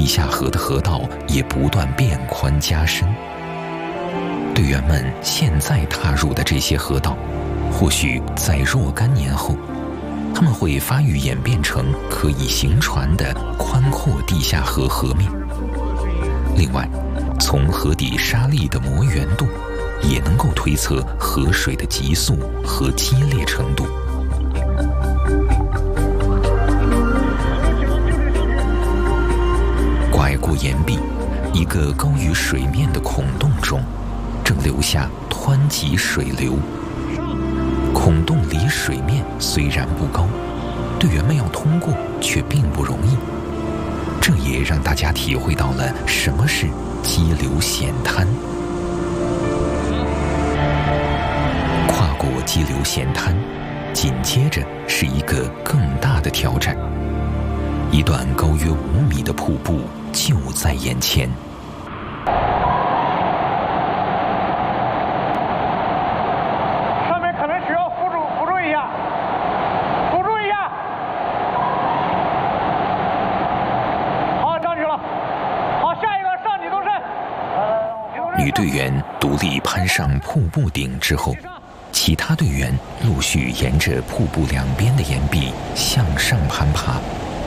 地下河的河道也不断变宽加深。队员们现在踏入的这些河道，或许在若干年后，他们会发育演变成可以行船的宽阔地下河河面。另外，从河底沙砾的磨圆度，也能够推测河水的急速和激烈程度。拐过岩壁，一个高于水面的孔洞中，正流下湍急水流。孔洞离水面虽然不高，队员们要通过却并不容易。这也让大家体会到了什么是激流险滩。跨过激流险滩，紧接着是一个更大的挑战。一段高约5米的瀑布就在眼前。 上面可能需要辅助一下，辅助一下。好，上去了。好，下一个上李宗盛。 女队员独立攀上瀑布顶之后，其他队员陆续沿着瀑布两边的岩壁向上攀爬。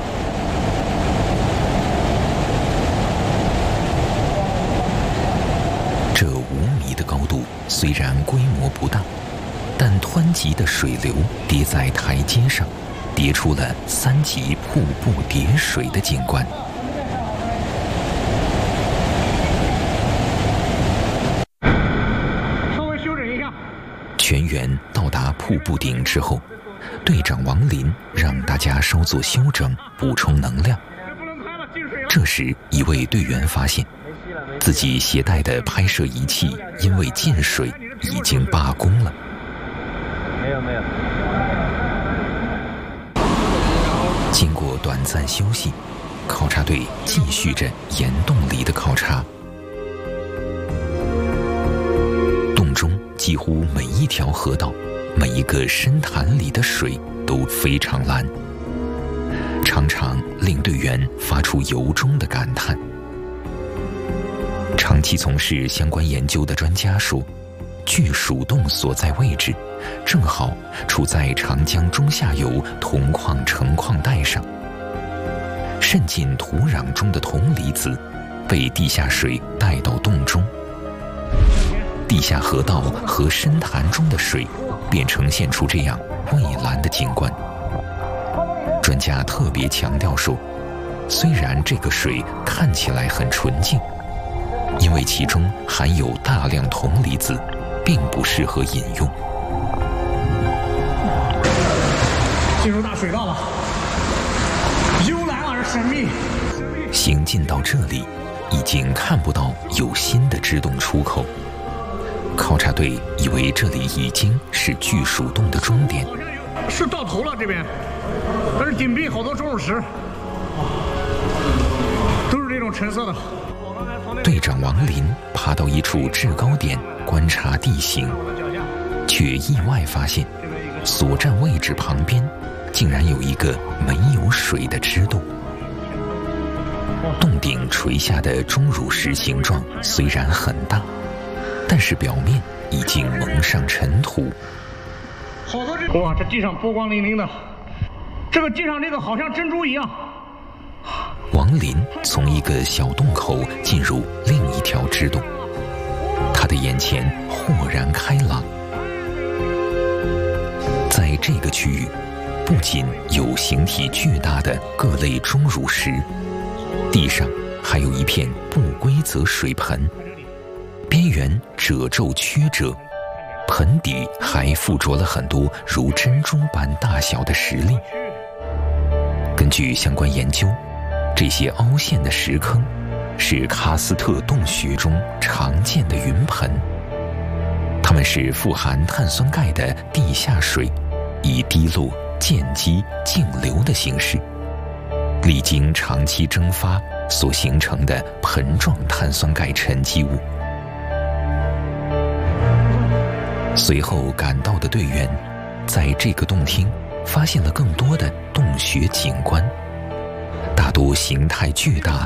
这5米的高度虽然规模不大，但湍急的水流叠在台阶上，叠出了3级瀑布叠水的景观。 稍微修整一下。 全员到达瀑布顶之后，队长王林让大家稍作休整，补充能量。这时，一位队员发现，自己携带的拍摄仪器因为进水已经罢工了。 没有。 经过短暂休息，考察队继续着岩洞里的考察。洞中几乎每一条河道，每一个深潭里的水都非常蓝，常常令队员发出由衷的感叹。长期从事相关研究的专家说，巨鼠洞所在位置正好处在长江中下游铜矿成矿带上，渗进土壤中的铜离子被地下水带到洞中，地下河道和深潭中的水便呈现出这样蔚蓝的景观。专家特别强调说，虽然这个水看起来很纯净，因为其中含有大量铜离子，并不适合饮用。 进入大水道了，幽蓝而神秘。 行进到这里，已经看不到有新的支洞出口。考察队以为这里已经是巨鼠洞的终点， 是到头了这边，但是顶壁好多钟乳石，都是这种橙色的。 队长王林爬到一处制高点观察地形，却意外发现，所站位置旁边竟然有一个没有水的支洞。洞顶垂下的钟乳石形状虽然很大，但是表面已经蒙上尘土。 哇，这地上波光粼粼的，这个地上这个好像珍珠一样。 王林从一个小洞口进入另一条支洞，他的眼前豁然开朗。在这个区域，不仅有形体巨大的各类钟乳石，地上还有一片不规则水盆，边缘褶皱曲折，盆底还附着了很多如珍珠般大小的石粒。根据相关研究，这些凹陷的石坑是喀斯特洞穴中常见的云盆，它们是富含碳酸钙的地下水以滴落、间积、径流的形式，历经长期蒸发所形成的盆状碳酸钙沉积物。随后赶到的队员在这个洞厅发现了更多的洞穴景观，大多形态巨大